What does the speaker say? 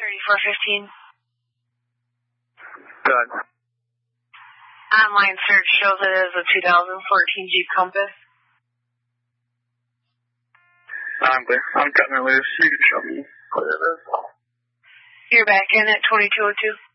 3415. Good. Online search shows it as a 2014 Jeep Compass. I'm clear. I'm cutting it loose. You can show me what it is. You're back in at 2202.